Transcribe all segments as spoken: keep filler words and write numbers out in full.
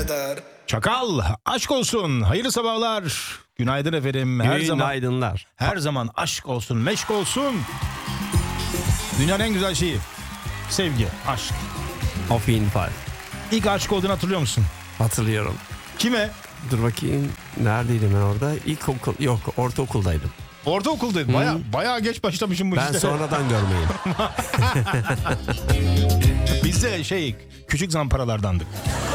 eder. Çakal, aşk olsun. Hayırlı sabahlar. Günaydın efendim. Her zaman Günaydınlar. her zaman aşk olsun, meşk olsun. Dünyanın en güzel şeyi. Sevgi, aşk. Auf jeden Fall. İlk aşık olduğunu hatırlıyor musun? Hatırlıyorum. Kime? Dur bakayım. Neredeydim ben orada? İlkokul, yok ortaokuldaydım. Ortaokuldaydı. Baya baya geç başlamışım bu Ben işte. sonradan görmeyeyim. Biz de şey küçük zamparalardandık.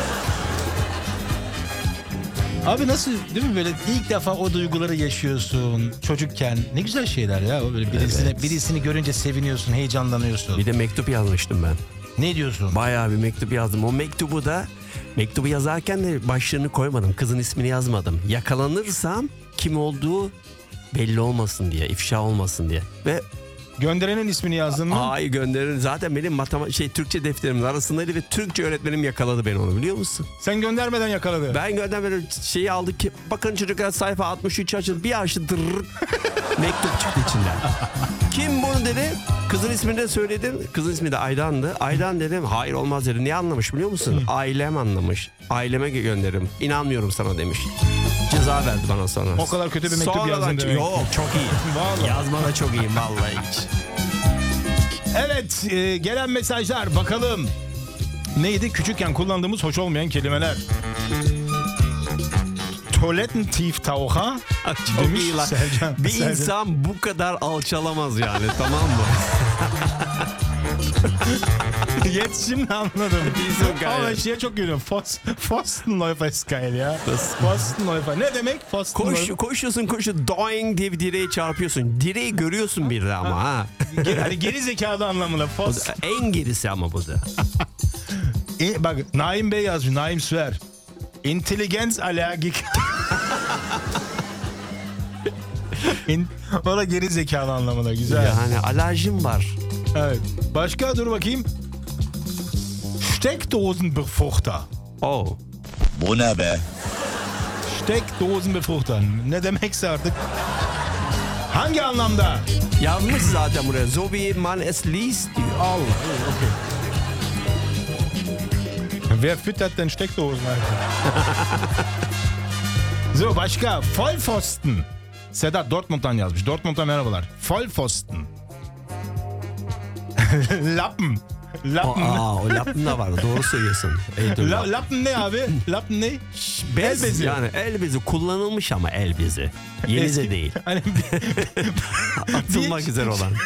Abi nasıl değil mi böyle ilk defa o duyguları yaşıyorsun çocukken. Ne güzel şeyler ya. O böyle birisini, Evet. birisini görünce seviniyorsun, heyecanlanıyorsun. Bir de mektup yazmıştım ben. Ne diyorsun? Bayağı bir mektup yazdım. O mektubu da mektubu yazarken de başlığını koymadım. Kızın ismini yazmadım. Yakalanırsam kim olduğu belli olmasın diye, ifşa olmasın diye. Ve Gönderenin ismini yazdın mı? ay gönderin. Zaten benim matematik şey Türkçe defterimin arasındaydı ve Türkçe öğretmenim yakaladı beni onu, biliyor musun? Sen göndermeden yakaladı. Ben göndermedim, şeyi aldık ki bakın çocuklar sayfa altmış üç açıldı. Bir açtı dırr, mektup çıktı içinden. Kim bunu dedi? Kızın ismini de söyledim. Kızın ismi de Aydan'dı. Aydan dedim. Hayır olmaz dedi. Niye anlamış biliyor musun? Ailem anlamış. Aileme gönderirim. İnanmıyorum sana demiş. Ceza verdi bana sonra. O kadar kötü bir mektup Sonradan- yazdın demek. Yok çok iyi. Vallahi. Yazma da çok iyi vallahi hiç. Evet, e, gelen mesajlar bakalım. Neydi? Küçükken kullandığımız hoş olmayan kelimeler. Toilettieftaucher Çok demiş iyi lan. Sercan. Bir Sercan. insan bu kadar alçalamaz yani, tamam mı? Yet şimdi anladım. Çok geil. Ama şeye çok gülüyorum. Fos, Pfostenläufer ist geil ya. Nasıl? Pfostenläufer. Ne demek Koş, Pfostenläufer? koşuyorsun koşuyorsun doing diye bir direğe çarpıyorsun. Direği görüyorsun bir de ama ha. Geri, hani geri zekalı anlamında. O Fos. da en gerisi ama bu da. E, bak Naim Bey yazmış. Naim Süer. İntelligenzallergik. İn, o da geri zekalı anlamında. Güzel. Yani alerjim var. Evet. Başka dur bakayım. Steckdosenbefruchter. Oh. Bu ne be? Steckdosenbefruchter. Ne demekse artık. Hangi anlamda? Yazmış zaten buraya. So wie man es liest diyor. Allah. Okay. Wer füttert denn Steckdosen? So başka. Vollpfosten. Sedat Dortmund'dan yazmış. Dortmund'a merhabalar. Vollpfosten. Lappen. O, Lappen. aa, o lappen da var. Doğru söylüyorsun. Ey dur. La, lappen ne abi? Lappen ne? Bez, el bezi. Yani el bezi kullanılmış ama el bezi. Yeni Eski- de değil. Hani bir, Atılmak bir- üzere olan.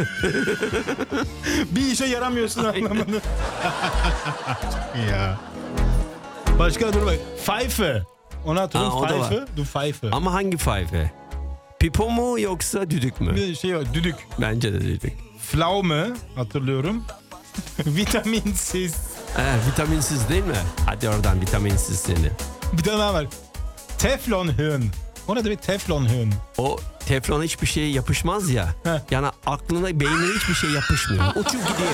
bir işe yaramıyorsun anlamında. Ya. Başka dur bak. Pfeife. Onu hatırlıyor Ha, musun? o da var. Pfeife. Du Pfeife. Ama hangi five? Pipo mu yoksa düdük mü? Bir şey var. Düdük. Bence de düdük. Pflaume hatırlıyorum. Vitaminsiz. Ee, vitaminsiz değil mi? Hadi oradan vitaminsiz seni. Bir tane daha var. Teflonhirn. O ne demek Teflonhirn? O teflona hiçbir şeye yapışmaz ya. Heh. Yani aklına, beynine hiçbir şey yapışmıyor. Uçup gidiyor